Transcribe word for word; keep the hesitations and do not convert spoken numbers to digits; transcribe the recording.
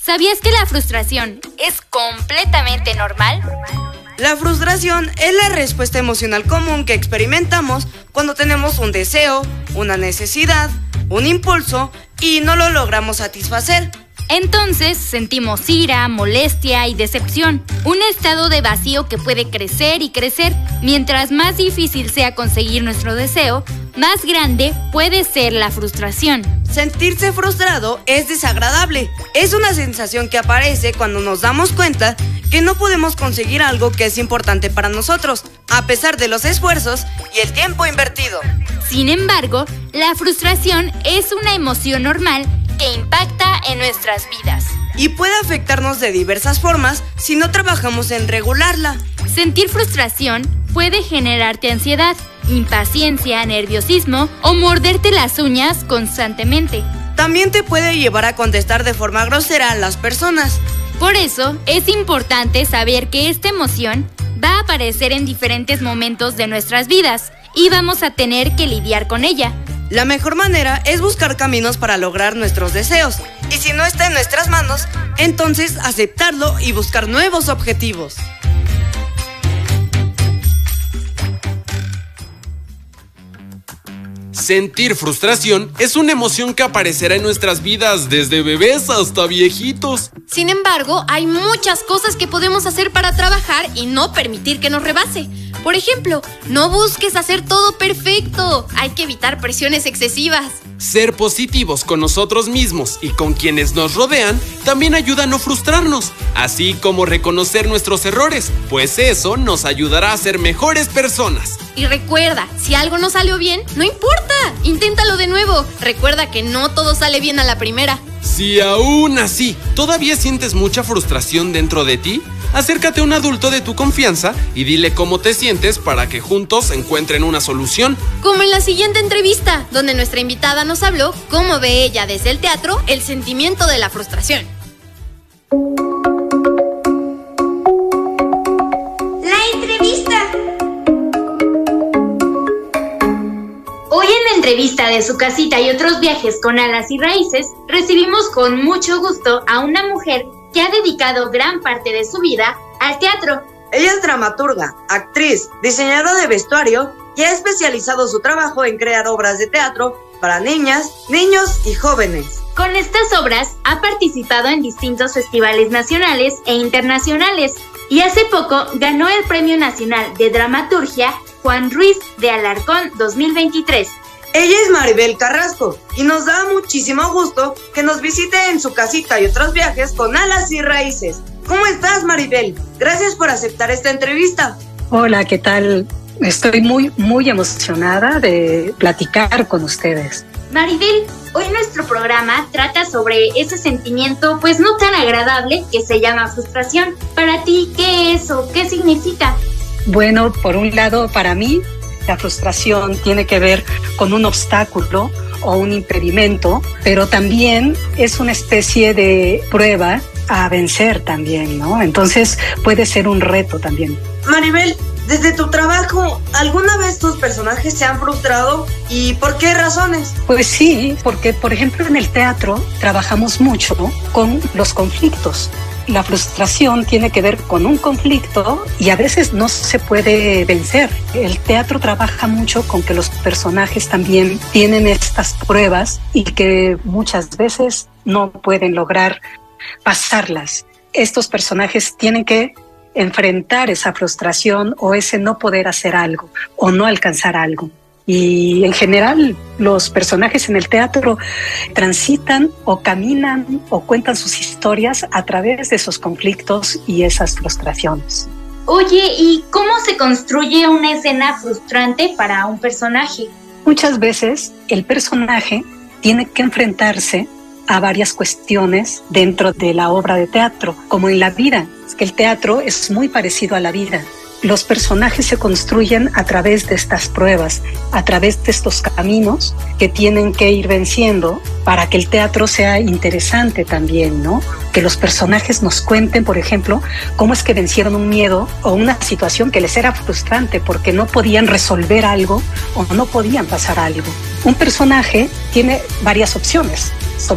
¿Sabías que la frustración es completamente normal? La frustración es la respuesta emocional común que experimentamos cuando tenemos un deseo, una necesidad, un impulso y no lo logramos satisfacer. Entonces sentimos ira, molestia y decepción, un estado de vacío que puede crecer y crecer. Mientras más difícil sea conseguir nuestro deseo, más grande puede ser la frustración. Sentirse frustrado es desagradable. Es una sensación que aparece cuando nos damos cuenta que no podemos conseguir algo que es importante para nosotros, a pesar de los esfuerzos y el tiempo invertido. Sin embargo, la frustración es una emoción normal que impacta en nuestras vidas y puede afectarnos de diversas formas si no trabajamos en regularla. Sentir frustración puede generarte ansiedad, impaciencia, nerviosismo o morderte las uñas constantemente. También te puede llevar a contestar de forma grosera a las personas. Por eso es importante saber que esta emoción va a aparecer en diferentes momentos de nuestras vidas y vamos a tener que lidiar con ella. La mejor manera es buscar caminos para lograr nuestros deseos. Y si no está en nuestras manos, entonces aceptarlo y buscar nuevos objetivos. Sentir frustración es una emoción que aparecerá en nuestras vidas desde bebés hasta viejitos. Sin embargo, hay muchas cosas que podemos hacer para trabajar y no permitir que nos rebase. Por ejemplo, no busques hacer todo perfecto. Hay que evitar presiones excesivas. Ser positivos con nosotros mismos y con quienes nos rodean también ayuda a no frustrarnos, así como reconocer nuestros errores, pues eso nos ayudará a ser mejores personas. Y recuerda, si algo no salió bien, no importa, inténtalo de nuevo. Recuerda que no todo sale bien a la primera. Si aún así todavía sientes mucha frustración dentro de ti, acércate a un adulto de tu confianza y dile cómo te sientes para que juntos encuentren una solución. Como en la siguiente entrevista, donde nuestra invitada nos habló cómo ve ella desde el teatro el sentimiento de la frustración. La entrevista. Hoy en la entrevista de Su Casita y Otros Viajes con Alas y Raíces, recibimos con mucho gusto a una mujer que ha dedicado gran parte de su vida al teatro. Ella es dramaturga, actriz, diseñadora de vestuario y ha especializado su trabajo en crear obras de teatro para niñas, niños y jóvenes. Con estas obras ha participado en distintos festivales nacionales e internacionales y hace poco ganó el Premio Nacional de Dramaturgia Juan Ruiz de Alarcón dos mil veintitrés. Ella es Maribel Carrasco y nos da muchísimo gusto que nos visite en Su Casita y Otros Viajes con Alas y Raíces. ¿Cómo estás, Maribel? Gracias por aceptar esta entrevista. Hola, ¿qué tal? Estoy muy, muy emocionada de platicar con ustedes. Maribel, hoy nuestro programa trata sobre ese sentimiento pues no tan agradable que se llama frustración. Para ti, ¿qué es o qué significa? Bueno, por un lado, para mí, la frustración tiene que ver con un obstáculo o un impedimento, pero también es una especie de prueba a vencer también, ¿no? Entonces puede ser un reto también. Maribel, desde tu trabajo, ¿alguna vez tus personajes se han frustrado? ¿Y por qué razones? Pues sí, porque por ejemplo en el teatro trabajamos mucho con los conflictos. La frustración tiene que ver con un conflicto y a veces no se puede vencer. El teatro trabaja mucho con que los personajes también tienen estas pruebas y que muchas veces no pueden lograr pasarlas. Estos personajes tienen que enfrentar esa frustración o ese no poder hacer algo o no alcanzar algo. Y en general los personajes en el teatro transitan o caminan o cuentan sus historias a través de esos conflictos y esas frustraciones. Oye, ¿y cómo se construye una escena frustrante para un personaje? Muchas veces el personaje tiene que enfrentarse a varias cuestiones dentro de la obra de teatro, como en la vida. Es que el teatro es muy parecido a la vida. Los personajes se construyen a través de estas pruebas, a través de estos caminos que tienen que ir venciendo para que el teatro sea interesante también, ¿no? Que los personajes nos cuenten, por ejemplo, cómo es que vencieron un miedo o una situación que les era frustrante porque no podían resolver algo o no podían pasar algo. Un personaje tiene varias opciones.